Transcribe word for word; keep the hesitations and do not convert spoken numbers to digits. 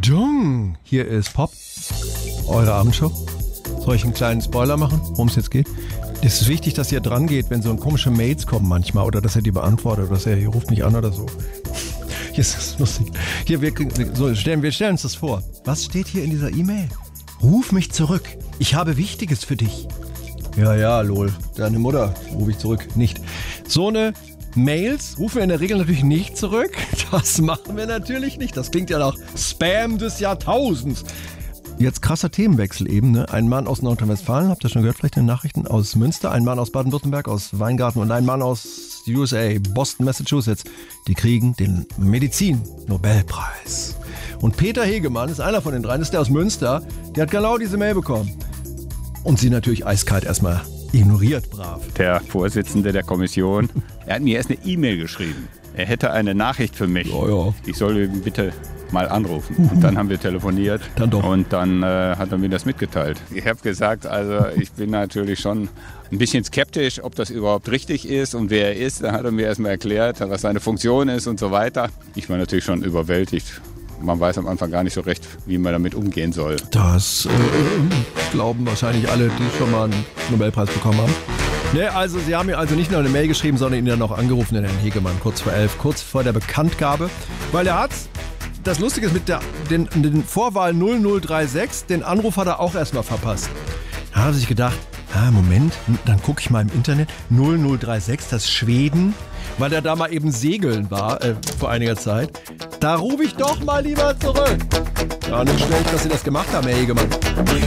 Achtung! Hier ist Pop, eure Abendshow. Soll ich einen kleinen Spoiler machen, worum es jetzt geht? Es ist wichtig, dass ihr dran geht, wenn so komische Mails kommen manchmal oder dass ihr die beantwortet oder dass ihr, ihr ruft mich an oder so. Hier ist das lustig. Hier, wir, so, stellen, wir stellen uns das vor. Was steht hier in dieser E-Mail? Ruf mich zurück. Ich habe Wichtiges für dich. Ja, ja, lol. Deine Mutter rufe ich zurück. Nicht. So eine Mails rufen wir in der Regel natürlich nicht zurück. Das machen wir natürlich nicht. Das klingt ja nach Spam des Jahrtausends. Jetzt krasser Themenwechsel eben. Ne? Ein Mann aus Nordrhein-Westfalen, habt ihr schon gehört, vielleicht in den Nachrichten, aus Münster. Ein Mann aus Baden-Württemberg, aus Weingarten und ein Mann aus U S A, Boston, Massachusetts. Die kriegen den Medizin-Nobelpreis. Und Peter Hegemann ist einer von den dreien, ist der aus Münster. Der hat genau diese Mail bekommen. Und sie natürlich eiskalt erstmal ignoriert, brav. Der Vorsitzende der Kommission, er hat mir erst eine E-Mail geschrieben. Er hätte eine Nachricht für mich. Ja, ja. Ich soll ihn bitte mal anrufen. Und dann haben wir telefoniert. Dann doch. Und dann äh, hat er mir das mitgeteilt. Ich habe gesagt, also ich bin natürlich schon ein bisschen skeptisch, ob das überhaupt richtig ist und wer er ist. Dann hat er mir erstmal erklärt, was seine Funktion ist und so weiter. Ich war natürlich schon überwältigt. Man weiß am Anfang gar nicht so recht, wie man damit umgehen soll. Das äh, glauben wahrscheinlich alle, die schon mal einen Nobelpreis bekommen haben. Ne, also sie haben mir also nicht nur eine Mail geschrieben, sondern ihn dann noch angerufen, den Herrn Hegemann, kurz vor elf, kurz vor der Bekanntgabe. Weil er hat, das Lustige ist, mit der den, den Vorwahl null null drei sechs, den Anruf hat er auch erstmal verpasst. Da hat er sich gedacht, ah, Moment, dann gucke ich mal im Internet, null null drei sechs, das ist Schweden, weil er da mal eben segeln war, äh, vor einiger Zeit. Da rufe ich doch mal lieber zurück. Ja, nicht schlecht, dass Sie das gemacht haben, Herr Hegemann.